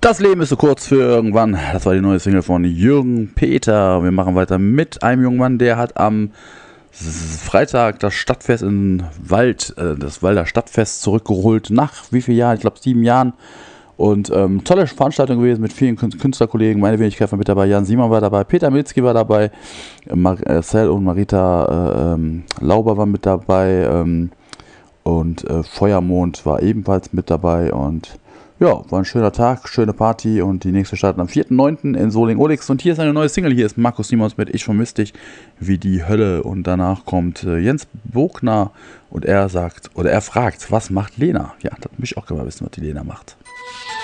Das Leben ist so kurz für irgendwann. Das war die neue Single von Jürgen Peter. Wir machen weiter mit einem jungen Mann, der hat am Freitag das Stadtfest in Wald, das Walder Stadtfest zurückgeholt. Nach wie vielen Jahren? Ich glaube 7 Jahren. Und tolle Veranstaltung gewesen mit vielen Künstlerkollegen. Meine Wenigkeit war mit dabei. Jan Simon war dabei. Peter Milzki war dabei. Marcel und Marita Lauber waren mit dabei. Und Feuermond war ebenfalls mit dabei. Und ja, war ein schöner Tag, schöne Party. Und die nächste startet am 4.9. in Soling-Olix. Und hier ist eine neue Single. Hier ist Markus Simons mit Ich vermiss dich wie die Hölle. Und danach kommt Jens Bogner. Und er sagt, oder er fragt, was macht Lena? Ja, das möchte ich auch gerne mal wissen, was die Lena macht.